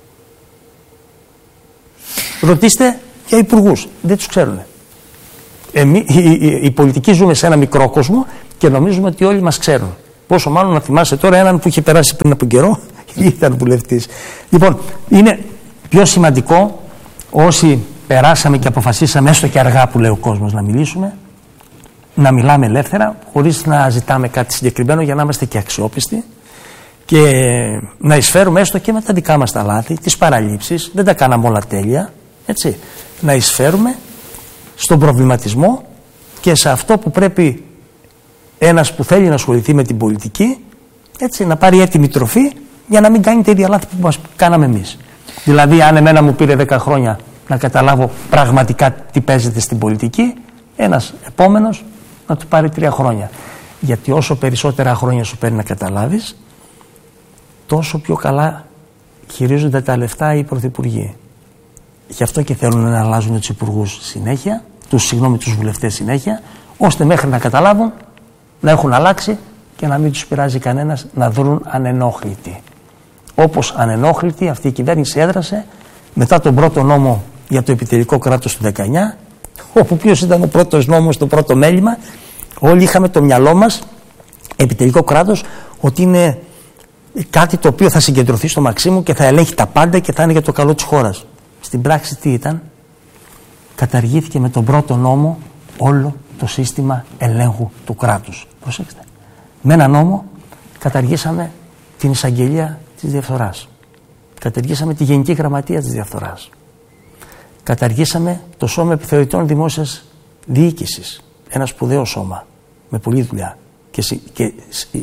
Ρωτήστε για υπουργούς. Δεν τους ξέρουν. Εμείς, οι, οι, οι πολιτικοί ζούμε σε ένα μικρό κόσμο και νομίζουμε ότι όλοι μας ξέρουν. Πόσο μάλλον να θυμάσαι τώρα έναν που είχε περάσει πριν από καιρό ή ήταν βουλευτής. Λοιπόν, είναι πιο σημαντικό όσοι περάσαμε και αποφασίσαμε, έστω και αργά που λέει ο κόσμος, να μιλήσουμε, να μιλάμε ελεύθερα, χωρίς να ζητάμε κάτι συγκεκριμένο για να είμαστε και αξιόπιστοι και να εισφέρουμε έστω και με τα δικά μας τα λάθη, τις παραλήψεις, δεν τα κάναμε όλα τέλεια, έτσι. Να εισφέρουμε στον προβληματισμό και σε αυτό που πρέπει ένας που θέλει να ασχοληθεί με την πολιτική, έτσι, να πάρει έτοιμη τροφή για να μην κάνει τα ίδια λάθη που μας κάναμε εμείς. Δηλαδή, αν εμένα μου πήρε δέκα χρόνια να καταλάβω πραγματικά τι παίζεται στην πολιτική, ένας επόμενος να του πάρει τρία χρόνια. Γιατί όσο περισσότερα χρόνια σου παίρνει να καταλάβεις, τόσο πιο καλά χειρίζονται τα λεφτά οι πρωθυπουργοί. Γι' αυτό και θέλουν να αλλάζουν τους υπουργούς συνέχεια, τους, συγγνώμη, τους βουλευτές συνέχεια, ώστε μέχρι να καταλάβουν να έχουν αλλάξει και να μην τους πειράζει κανένας, να δρουν ανενόχλητοι. Όπως ανενόχλητη αυτή η κυβέρνηση έδρασε μετά τον πρώτο νόμο για το επιτελικό κράτος του δεκαεννιά, όπου ποιος ήταν ο πρώτος νόμος, το πρώτο μέλημα. Όλοι είχαμε το μυαλό μας, επιτελικό κράτος, ότι είναι κάτι το οποίο θα συγκεντρωθεί στο Μαξίμου και θα ελέγχει τα πάντα και θα είναι για το καλό της χώρας. Στην πράξη τι ήταν? Καταργήθηκε με τον πρώτο νόμο όλο το σύστημα ελέγχου του κράτους. Προσέξτε. Με ένα νόμο καταργήσαμε την εισαγγελία της διαφθοράς. Καταργήσαμε τη Γενική Γραμματεία της διαφθοράς. Καταργήσαμε το Σώμα Επιθεωρητών Δημόσιας Διοίκησης. Ένα σπουδαίο σώμα με πολλή δουλειά και, συ, και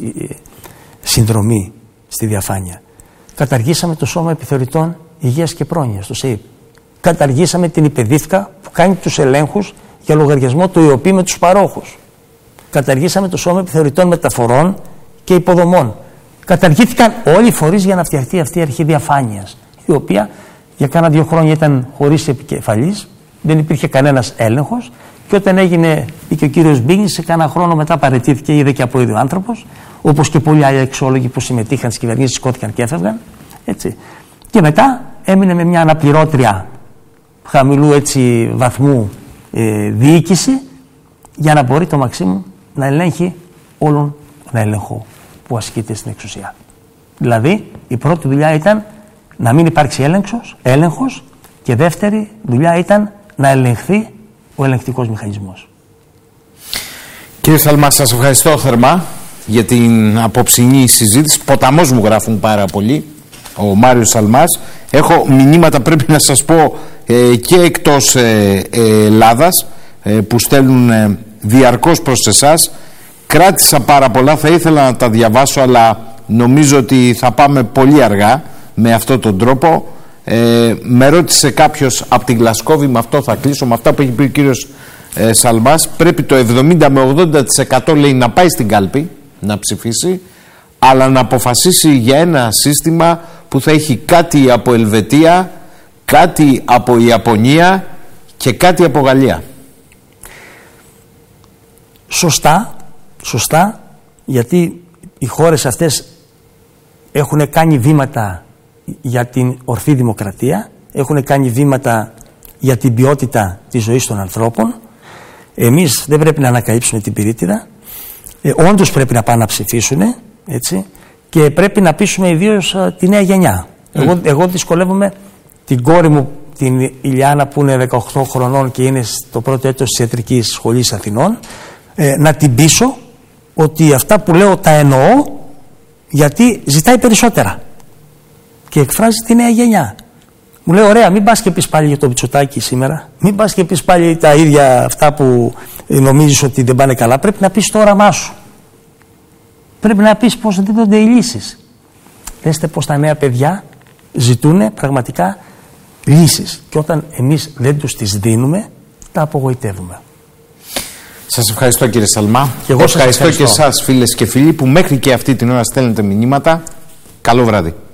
συνδρομή στη διαφάνεια. Καταργήσαμε το Σώμα Επιθεωρητών Υγείας και Πρόνοιας, το ΣΕΙΠ. Καταργήσαμε την υπεδίφκα που κάνει τους ελέγχους για λογαριασμό του ΙΟΠΗ με τους παρόχους. Καταργήσαμε το Σώμα Επιθεωρητών Μεταφορών και Υποδομών. Καταργήθηκαν όλοι οι φορείς για να φτιαχτεί αυτή η αρχή διαφάνειας, η οποία για κάνα δύο χρόνια ήταν χωρίς επικεφαλής, δεν υπήρχε κανένας έλεγχος και όταν έγινε και ο κύριος Μπίνης, σε κάνα χρόνο μετά παραιτήθηκε, είδε και από ίδιο άνθρωπος, όπως και πολλοί άλλοι αξιόλογοι που συμμετείχαν στις κυβερνήσεις, σηκώθηκαν και έφευγαν. Έτσι. Και μετά έμεινε με μια αναπληρώτρια χαμηλού έτσι, βαθμού ε, διοίκηση για να μπορεί το Μαξίμου να ελέγχει όλον τον έλεγχο που ασκείται στην εξουσία. Δηλαδή η πρώτη δουλειά ήταν να μην υπάρξει έλεγχος, έλεγχος και δεύτερη δουλειά ήταν να ελεγχθεί ο ελεγκτικός μηχανισμός. Κύριε Σαλμά, σας ευχαριστώ θερμά για την απόψινή συζήτηση. Ποταμός μου γράφουν πάρα πολύ, ο Μάριος Σαλμάς. Έχω μηνύματα, πρέπει να σας πω, ε, και εκτός ε, ε, Ελλάδας ε, που στέλνουν ε, διαρκώς προς εσάς. Κράτησα πάρα πολλά, θα ήθελα να τα διαβάσω, αλλά νομίζω ότι θα πάμε πολύ αργά με αυτόν τον τρόπο. Ε, με ρώτησε κάποιος από την Γλασκόβη, με αυτό θα κλείσω, με αυτά που έχει πει ο κύριος ε, Σαλμάς, πρέπει το εβδομήντα με ογδόντα τοις εκατό λέει να πάει στην κάλπη να ψηφίσει, αλλά να αποφασίσει για ένα σύστημα που θα έχει κάτι από Ελβετία, κάτι από Ιαπωνία και κάτι από Γαλλία. Σωστά, σωστά, γιατί οι χώρες αυτές έχουν κάνει βήματα για την ορθή δημοκρατία, έχουν κάνει βήματα για την ποιότητα της ζωής των ανθρώπων. Εμείς δεν πρέπει να ανακαλύψουμε την πυρίτιδα, ε, όντως πρέπει να πάνε να ψηφίσουν, έτσι, και πρέπει να πείσουμε ιδίως α, τη νέα γενιά. Mm. Εγώ, εγώ δυσκολεύομαι την κόρη μου, την Ηλιάνα, που είναι δεκαοκτώ χρονών και είναι στο πρώτο έτος της Ιατρικής Σχολής Αθηνών, ε, να την πείσω ότι αυτά που λέω τα εννοώ, γιατί ζητάει περισσότερα και εκφράζει τη νέα γενιά. Μου λέει, ωραία, μην πας και πεις πάλι για το Μητσοτάκη σήμερα, μην πας και πεις πάλι τα ίδια αυτά που νομίζεις ότι δεν πάνε καλά. Πρέπει να πεις το όραμά σου. Πρέπει να πεις πώς δίνονται οι λύσεις. Δέστε πως τα νέα παιδιά ζητούν πραγματικά λύσεις και όταν εμείς δεν τους τις δίνουμε, τα απογοητεύουμε. Σας ευχαριστώ, κύριε Σαλμά. Και εγώ σας ευχαριστώ, ευχαριστώ και εσάς, φίλες και φίλοι, που μέχρι και αυτή την ώρα στέλνετε μηνύματα. Καλό βράδυ.